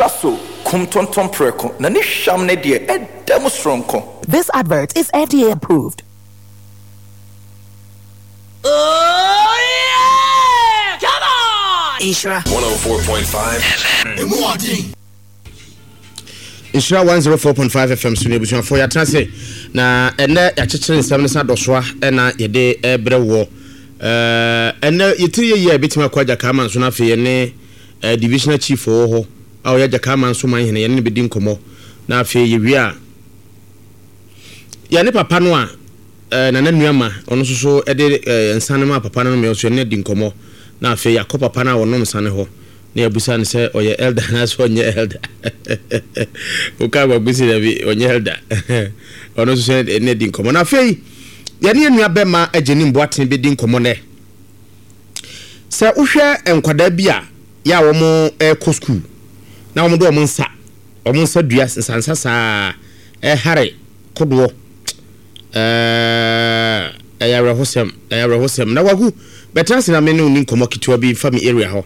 so kum tonton preko na ni sham ne de edam stronko. This advert is FDA approved. Oh yeah! Come on! Ishra 104.5 FM. Ishra 104.5 FM so nebusu for ya transe na ene ya chechire nsam ne sa dosoa na ye de ebre wo ene yitiri ye bitima kwaja kama nso na fe ye ne divisional chief ho awo ya jakama nso man hene ye ne bedi nkomo na fe ye wi a ya ne papa no a na nanuama ono so ede nsane ma papa no me so ne di nkomo na fe ya ko papa na wono nsane ho na abusa ne se oye elder na so onye elder uka babusi na bi onye elder ono so ne di nkomo na fe ya ne nua bema ageni mboaten be di nkomo ne se uhwe enkwada bi a ya wo mo ko school na wo mo do wo nsa dua nsansa sa hare kodo ayawra hosem na wagu betansi na menu ni nkomo kitwa bi family area ho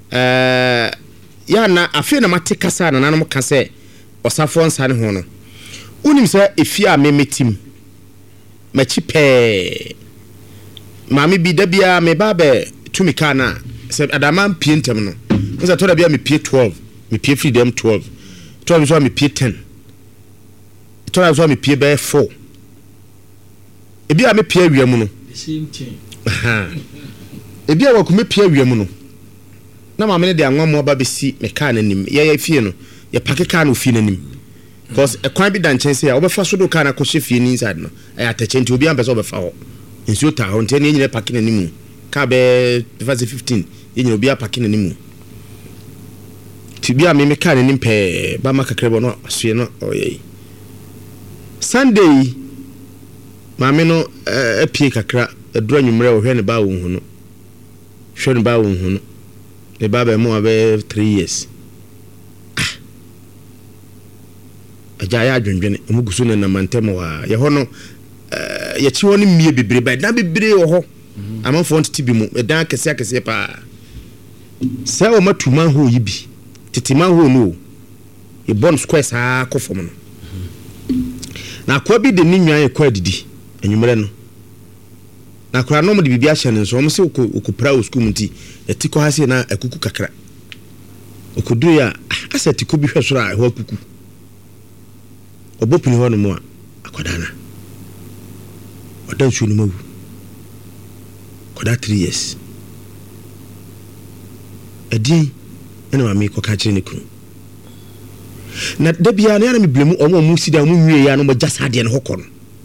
ya na afi na mate kasa na nanom kase osafo nsa ne ho no unim se efia memetim machi pe mami bi da bia me babe tumika na se adama pientem no nsa to da bia me pie 12 me pie freedom 12 so me pie 10 to da so me pie be 4 ebi a me pie awiam no same thing ebi a wakume pie awiam no na ma me de anwamo aba besi me ka na nim ye fie no ye pake ka na ofie na nim because ekwan bi dan chense ya obefa so do ka na ko hye fie ni inside no ya tachenti obi ambe so obefa ho nsuo ta ho ntene nyine pake na nim ka be 15 nyine obi apake na nim tibia me ka na nim pe ba makakrebo no asoe no oyey Sunday maame no apie kakra adura nwumre wo hwe ne ba wo hu no hwe ne ba wo hu no ne baba mo abe 3 years ajaya adwendwene emugusu ne namantemo wa ye ho no ye chi woni mie bebre ba na bebre wo ho amanfo ntiti bi mu edan kese pa se o matuma ho yibi titima ho no e bon square sa kofom no na kwa bi de ni nwan e kwa didi enwumre no na kura no mo de bibia hye ne so mo se okupra o school nti etiko ha se na akuku kakra okudu ya aseti ko bi hwesoro a ho akuku obopini ho no mo a akodana odan su no mawu koda 3 years edi ena ma me ko ka kire ne kunu na dabia na me blemu omo mu sida mu nwie ya no mo jasa de ne hokono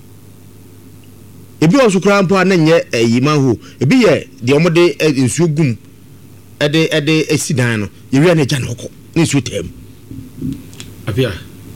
ebi osu kra mpo ananye yima ho ebi ye de omo de nsuo gum ede esidan no yewi na ja ne hokọ ne nsuo tem apia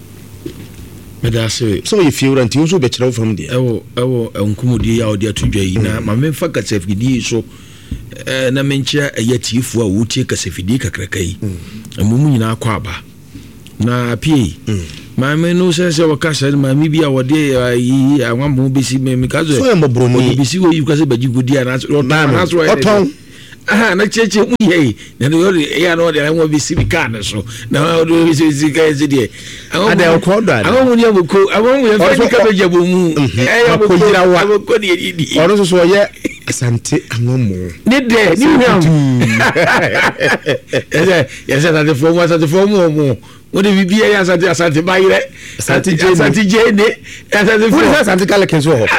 medase so ye fiura nti uso be kire wo fam de ewo nkumudi ya odi atudwa yi na ma me fa kasafidi so na menchia ayatifu a wutie kasafidi kakraka yi amumu nyina akwa aba na apie mama no se wakasa mama bia wode yi awambo besi me kazo so embroni besi wo yi kwase bagigudi ana so oton na cheche mu ye na no ya no de awon besi bi kan so na do besi ka de ada ko do ada awon ni aboko awon ye fa ka be jabo mu ya ko jira wa aboko de di ono so ye asante amomo ni de ni ya sa de fomu mo what if be ya asante bayire asante jene asante fo asante kala kenso ho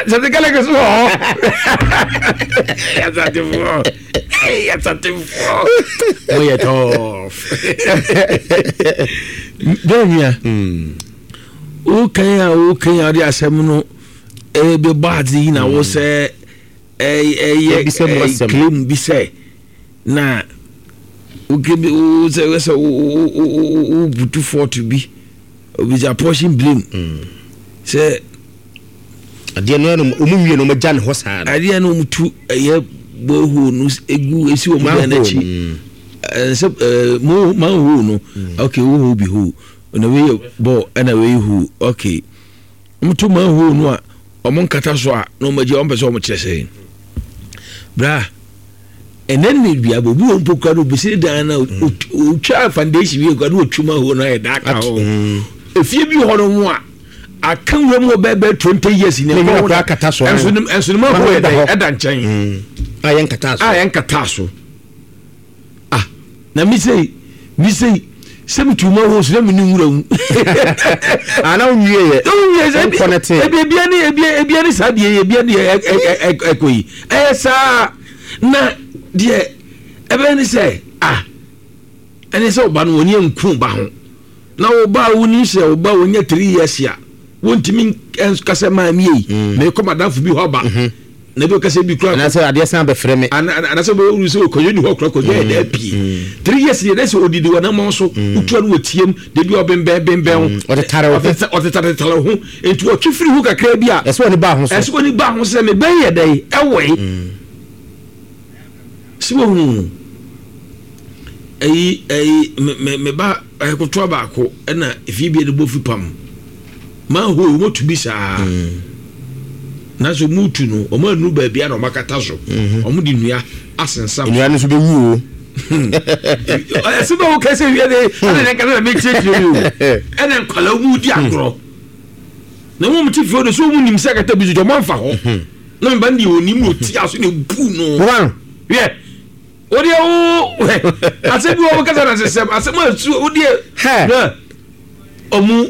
asante fo oya tof denia okay ya di asem no be badi na wo se claim bi se na ukebe o butu fortu bi obi a portion blame say ade no no omumwie no majan ho saa ade no mutu ye bohu no egu esi o mu na chi mo man hu no okay wo bi hu na we bo na we hu okay mutu man hu no a omo nkata so a no maji o mpese o mo kire sei bra and then maybe I will be on Pocado, be sitting down now, child foundation, we got to tuma who know that. If you be on one, I can't remember baby 20 years in a catastrophe, and so no more than chain. I am catastrophe. Ah, now me say, some tomorrow's lemonade room. I know you. Oh, yes, I'm connected. A bianis had a equi. Eh, sir. Na, dear, Evan say, ah, and it's all ban when you come down. Now, bow when you say, bow when you're 3 years here. Won't you mean Casama me? May come down for be hobba. Never can say be crying. I said, I guess I'm a friend, and I said, we so call you o'clock or 3 years. That's what did one also who told with him, did you have been bell or the tarot of the telephone into a chief hook a crabia? That's what the bar was. That's what the bar was saying, a bay a day away. So, me ba I could tobacco, and if you be the buffy pum, man who want to be sir. Naso mutu no o ma nu ba bia na o makataso o mu di nua asensam nua no so be wu o se ba o kase wi de na kan na me check you ene nkwala mu di agro na mu mti fio de so mu nim sekata bi so man fa ho na me ba ndi oni mu ti aso ne bu no ye o de o ase bi o kase na sesem ase ma su o de na o mu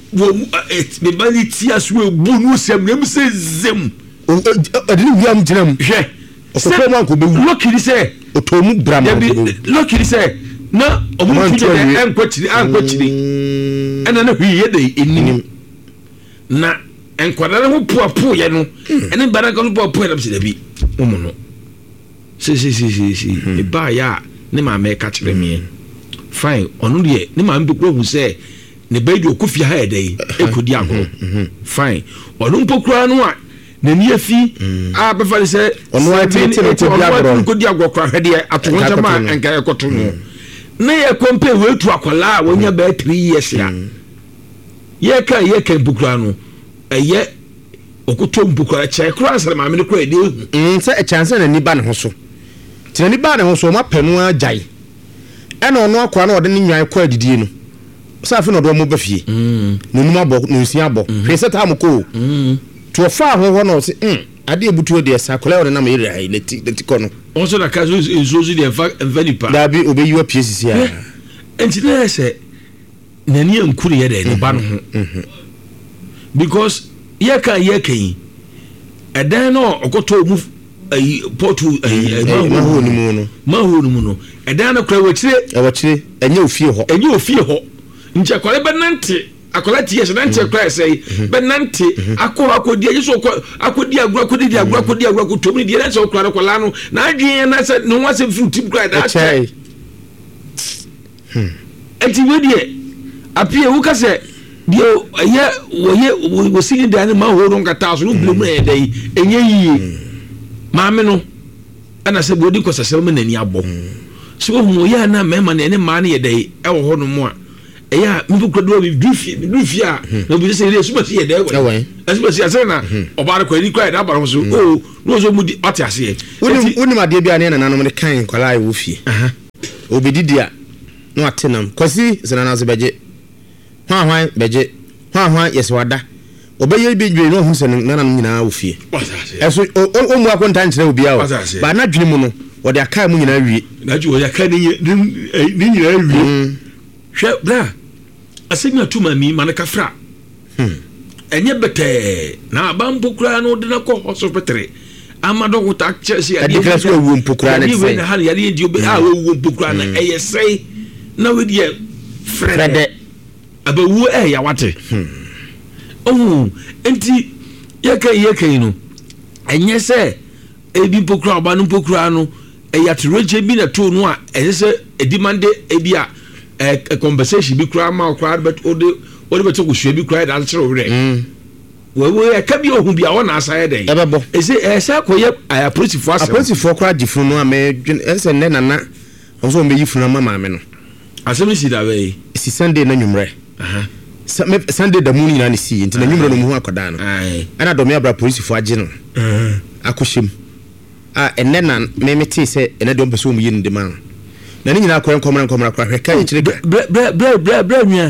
me bani tia so bu no sem nem se zem adini wiam jinam hwe so man ko be lokiri se otomu drama lokiri se na omu fi de ankwachiri ena na hwi ye de enim na enkwada no po ye no ene bara ka no po ye na se da bi omu no si e ba ya ne ma me ka kire me fine onu de ne ma mbekro hu se ne bedi okufi ha edai ekodi agro fine onu mpokura no a na ni afi a befa se onu atete ekodi agro kra hede atonja ma enka ekoto no na ye kompe wetu akola wonya ba 3 years ya ye ka mpokura no eye okoto mpokura che kra sare ma me kra ede se e chance na ni ba ne ho so ti ni ba ne ho so ma panu ajai ena onu akwa na ode ni nwan kwa adidie no safi no do mo ba fie nunum abo nunsia abo hwese ta amko to fa ho no se ade ebutu de esa kola wona na me ire ai leti kono onso na kazo ezozi de vani pa da bi obeyiwa PCC a engineer se nani ankuri ye de ni ba no because ye kan edan no okoto mu portu mahonu no edan no kra wachire enye ofie ho nje kwale benante akola tie so nante kra sei benante akodi aje so akodi agro kutomi die na so kra kola no na adwen na se no wase fruit kra da chai enti wedie apie wo ka se bio wo sini dan ma ho ron kata so no blemu na dai enye yi maame no ana se bodi ko sase me nani abo so hu ya na mema na ne ma na ye dai e wo ho no mo a eya mi ko do du fia no bi se ile so ma si ye dai wo asima si asena oba ko ni kwa da ba so o no so mu di ati ase woni ma de bia ne na nanom ne kan kwala ai wo fie obedidi a no atenam kwasi zena na zo beje hwan beje hwan yeswada obeye bi dwe no hu se nanom nyina wo fie eso o mu akonta nkyere obi a ba na dwene mu no wo de aka mu nyina wie na dwe wo de aka ni nyina wie hwe bra asemi atuma mi manaka fra enye bete na bampokura no de na ko hospital amado ko ta chesi adi kreso wo mpokura na se ni ha ya di obi a wo mpokura na eyesei na we die frede abawu ya wate enti yake no enye se ebi mpokura ba no mpokura no eyatroje bi na to no a eyese edimande ebi a conversation bi kura ma kura but ode beto ko hwe bi kura da chero wre we ka bi ohun bi a wona asaye den ebebo ese koye approach for kura difunu no ame ese ne nana onso me yifunu mama me no asemi si da we si Sunday na nwumre Sunday da muni na ni si nti na nwumre no mu akoda no ana do me abra police for age no akoshem enne na me te say enne don pese mu yin de man na ni nyina akọ nkomra kwa hweka ye chire bra nua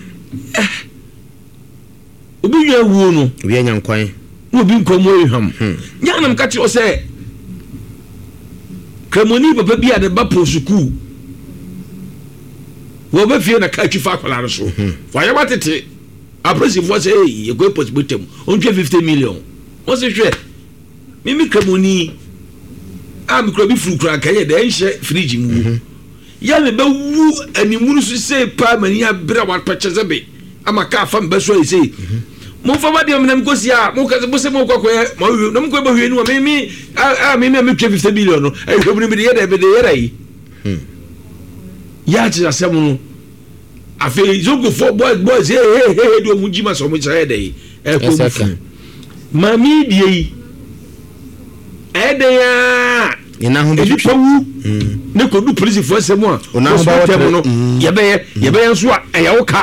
obi nwa wu no obi anya nkwan obi nkomo eham nya nam ka che o say kramoni papa bi ade ba po suku wo ba fie na ka twifa akwala so fa ya watete apresi fo say e go possibility on 50 million o se hwe mimi kramoni mikro bi furu kra kan ye de enhye fridge mu ya me ba wu animu so say pa mani ya bra wa pecheze be ama ka fa me ba so say mo fa ba de me ko sia mo ka se mo ko ma wi na mo ko ba hwe ni wa mimi me 50 million no e hwe ni be ye de be de ye rai ya ti asem no afi zogo for boys hey do mu jima so mo cha de e ko mami die ya ina ho bi pawu ne ko du police for asem a ona ho ba no ye be nso a ya wo ka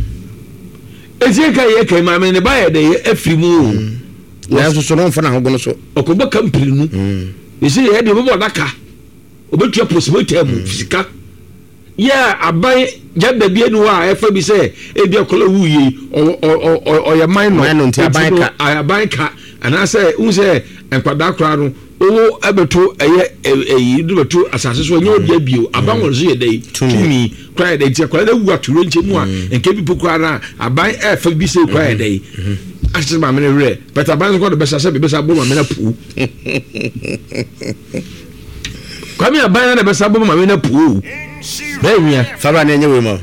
ezeka ye kai mami ne ba ye de afri mu na so no mfa na ho gono so okoba kampiri nu ese ye de bo daka obetua possibility am fisika ya aban jada bi enu a efa bi se e bi akola wuye o ya minor nti aban ka ana se unse enkwada kra no owo abeto eye du beto asase so nyo dia bio aban wo so ye dai tumi kra dai ti akola wu aturo nche mu a enke bi pokra na aban efa bi se kra dai asese ma me re but aban ko do besa se be besa bo ma me na pu kwami aban na besa bo ma me na pu Bemia, Fabra nenye we mo.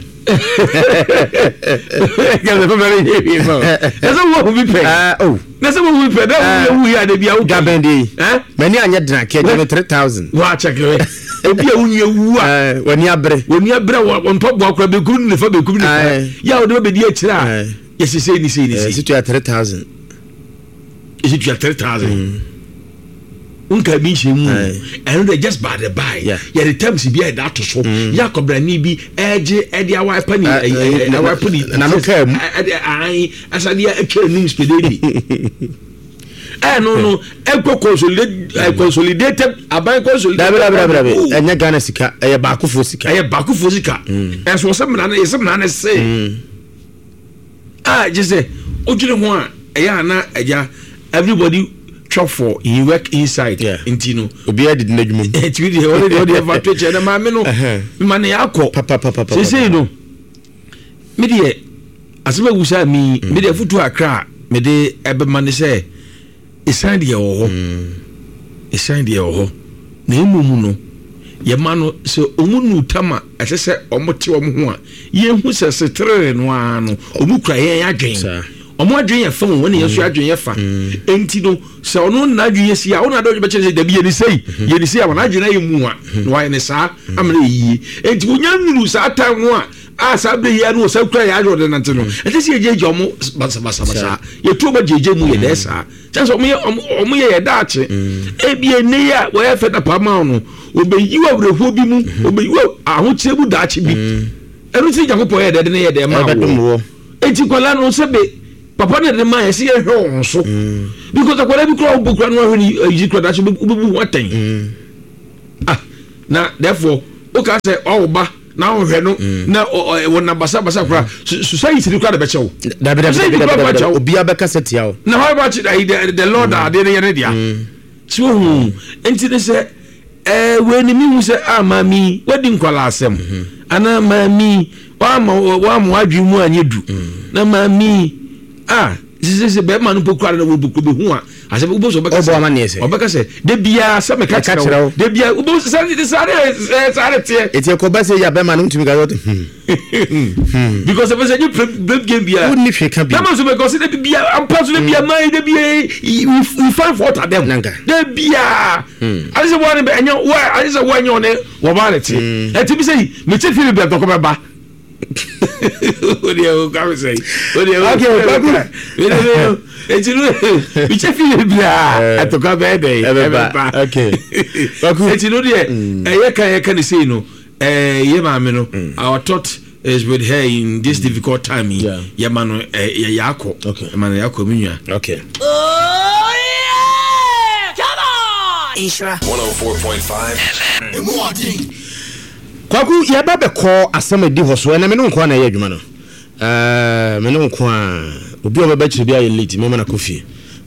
Gaza Fabra nenye we mo. Nasa wo bi pe. Nasa wo bi pe. Da wo ya de bia wo gabendi. Mani anya dina ke je 3000. Wa check we. Obi a wunye wu a. Wani abre won pop bo akwa be kuru ne fa be kuru ne fa. Ya wo de be di akira. Yes say ni. Situ ya 3000. Is it ya 3000? Unka bi shemu and they just by the by yeah the terms be that to so ya kobrani bi eje e dia wa pani na wa pani na no kam ai asadia atwa num spededi no consolidated aban consolidated enya Ghana sika e ba akufo sika enso se mena na say just say ojure ho a eya na eja everybody chop for you work inside intino obi adi na dwuma ti di already ever to che na ma me no me man ya akọ papa say no me de asema wusa mi me de futu akra me de ebe man say esan de ho na emumu no ye man no se omunu tama asese omote omho a ye hu se setre no ano omukra ye adwen omo adwen ya fa won ne yesu adwen ya fa enti no se ono na adwen yesi a ona do be che da bi ye ni sei a na adwen na yemu a no wa ne sa amre yi enti onya nuru sa atan ho a sa be ya no sa kura ya adwen de nante no enti se jeje omo basa ye tu ba jeje mu ye desa chanso omo ye da ache e bi ene ya wo ya fe da pa ma no obeyi wa wreho bi mu obeyi wa ahoche bu da ache bi enu ti Jakob ye de ne ye de ma wo enti kola no se be papa ne de man yesi ye hwe so because akwara bi kro obukra no ahwe ni yi kro da so bubu watan na therefore o ka say oba na ohwe no na wona basa kra society ni kra da be chew da obi abeka setia o na how about the lord ade ne ye dia so enti ne say we ni mi hu say amami wadi nkwala asem ana mami wa ma adwi mu anyedu na mami this be man pokura na wo buku be hu a ase ubo so beka obeka se de bia se me ka kira de bia ubo sare tie ko ba se ya be man ntumi ga yote because if say you play game bia wouldn't if can be na so because de bia am pass de bia mai de bia we find fault at them de bia ase one be enyo wa ase one enyo ne wo ba le ti e ti bi say me ti feel be to ko ba Odia ka say odia okay eti no bi che fi bia atoka be dey okay eti no de ye kan say no ye ma me no our thought is with her in this difficult time ye ma no ye yakọ okay ma no yakọ minua okay Ishra 104.5 FM. Kwaku ya ba be call asem di hoso na me no nko na ye adwuma no. Me no nko a obi o be chiri bia ye late me na kofi.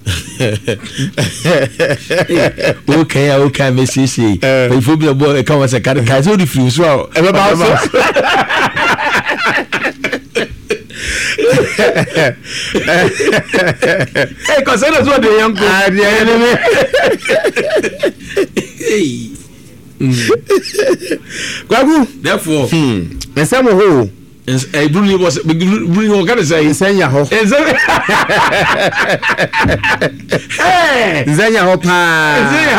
Okay me see. If you be a boy come as a car so the free so e be ba so. Hey, cause that's what the young hey. Kwaku Therefore, me say mo ho Bruni was bring what can I say? Nsenya ho. Hey, Nsenya ho pa.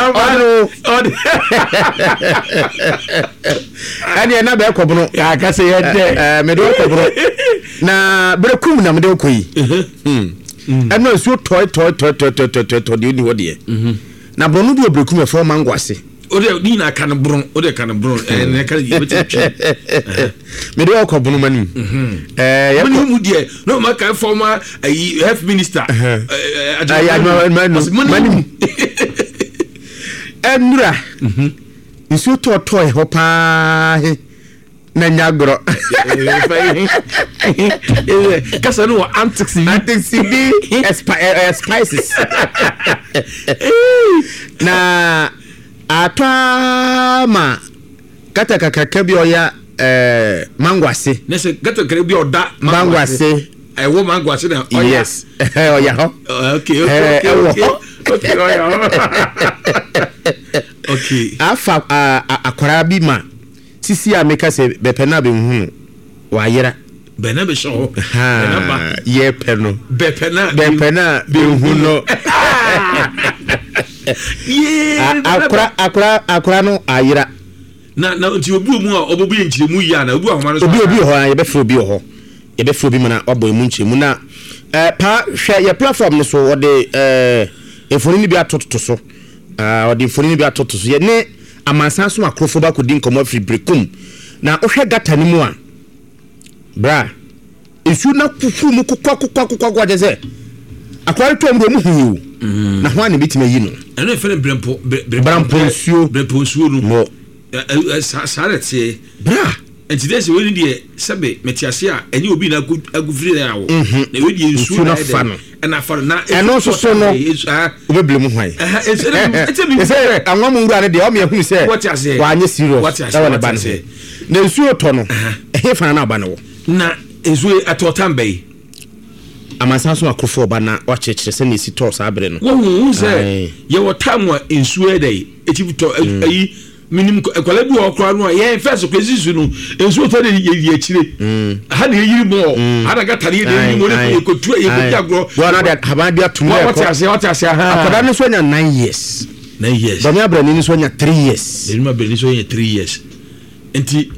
Ani na be kobono. Ya ka say ye me do kobono. Na brekum na me do koyi. Eno so toy de ni wo de. Na bronu bi brekum e fo mangwase. Ode ni na kan bron na kan ye beti me do kobono mani. Ya mu de no ma kan former health minister mani enura nso toy ho pa na nyagro kasa no antics bi spices na atama kata kakaka bi oya mangwase nese kata kare bi oda mangwase wo mangwase na yes oya ho okay okay afa akwara bi ma sisi ameka se bepena be hu wa yera bena be show bena ba ye peno bepena be hu no akra no ayira na nti obu mu a obobu nchiremu yi na obu ahoma no obi ho ye be fro bi mana obo mu nchiremu na pa hwe ye platform no so wode efoni ni bi atoto so wode efoni ni bi atoto so ye ne amansan so akrofo ba ko din komo free breakum na ohwe gata ni mu a bra esu na kufu mu kokwa jeze akwari to mbo mu hu na ho ani bitima yi no eno efene brempo nsuo no mo sarete bra enti dese we ni de sebe metiase a enye obi na agufiri na awo na we di nsuo na fa no na fa na eno so no obeble mu hwan ese anwa mu ngura ne de o me ehunu se wa anye serious da wona ba ne na nsuo to no ehe fa na ba ne wo na ezue atotambe amansan so akrofo ba na wa chechire se na esi to sa abre no wo se ye wo tamwa nsuo dai etibito ayi minim ekwala bi okra no ye first kwezi no ensuo to de ye akire ha na yiri mo ha na gata de ni mo ne ko tu ye ko agro wa na de haba dia tum what ase ha akoda no so nya 9 years ba me abra ni so nya 3 years ni ma beli so nya 3 years enti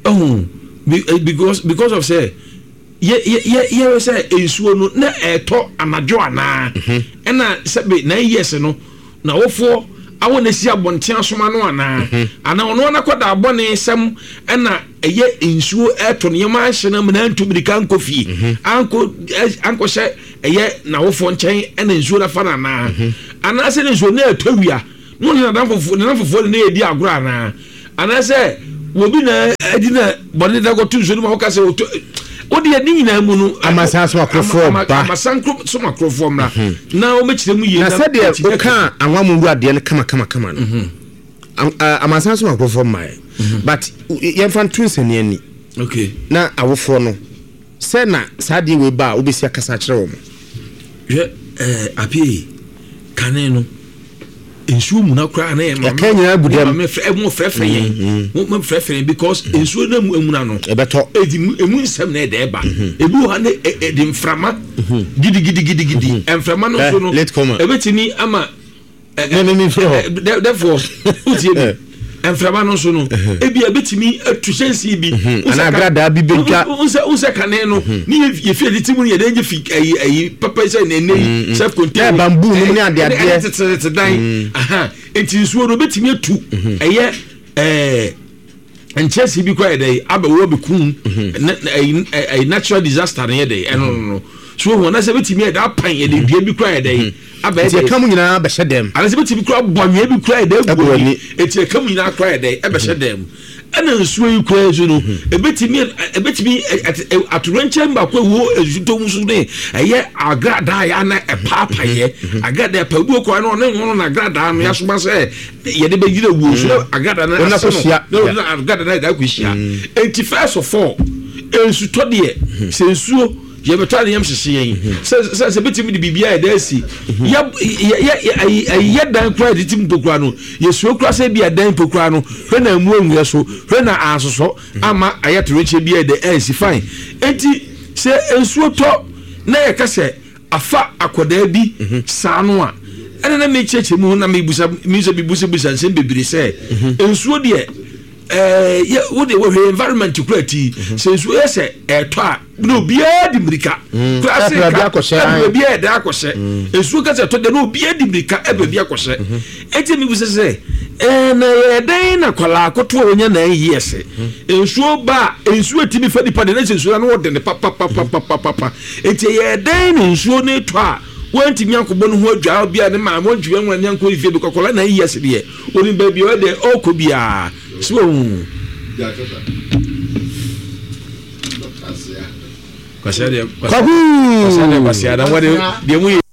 because of say ye say ensuo no na eto anajo ana na sebe 9 years no na wofo awo na si abonte asoma no ana ono na koda abone sem na eye ensuo eto ne ma ahye na na ntumrika nkofi anko hye eye na wofo nchen na ensuo na fa na ana se ensuo na etowia no na danfofo na edi agoro ana se wobi na adina bone da go tunso no ma ka se odi ani na mu no amasan so akrofo ba amasan so akrofo mra na o mechire mu ye na se de o kan anwa mu wura de ne kama no amasan so akrofo mai but ye fan twinse ne ani okay na awofo no se na sade we ba obesi akasa kire wo mo ye apie kane no ensuo mu na kra na ye ma ka nyina gudam me frefre yen mo frefre because ensuo na mu na no ebeto emu nsem na e de ba ebu ha na de mframa gidi emframa no so no ebetini ama me therefore utie emframa no so no ebi ebetimi atuhyensi bi ana agrada bi benka unse kane no ni ye fi editimu ye denje fi ayi papa say na nei self contained bamboo no ne ade aha enti nsuo no betimi atu eye enchesi bi kwa dey abewo bekum na natural disaster na dey no so ho na se betimi e da pan e de dua bi kura e dey aba e dey kam nyina be hye dem ana se betimi kura bonwe bi kura e dey gu ni e tie kam nyina kura e dey e be hye dem ana nsuo yi kura so no e betimi aturenche mba kwa wo ezuto musu ne eye agrada ya na e papa ye agrada pa bu ko no ne hono na agrada no ya so ba se ye de be yire wo so agrada na na agrada na da kwishia enti first of all ensu to de se nsuo ye beto ne yam hye yen se betimi de bibia e da si ya dan kura de tim pokura no ye suo kura se bia dan pokura no hwe na mu onwe so hwe na asoso ama ayatoreche bia de si fine enti se ensuo to na ye ka se afa akoda bi sano a ene na me cheche mu na me busa nsem bebiri se ensuo de wo de wo environment kurati sensu ese eto a no bia di mrika klase ka bia da akose ensu ka se to de no bia di mrika ebe bia akose eti mi buse se na yeden na kwala akoto onya na yese ensu ba ensu eti mi fa di pa de na sensu na wo de ne papa eti yeden ensu ne to a wanti mi akobo no ho adwa bia ne ma mo dwe nwa nyanko ifie bi kokola na yese de oni ba bia de okobia so kwasiade kwasiade kwasiade what de mu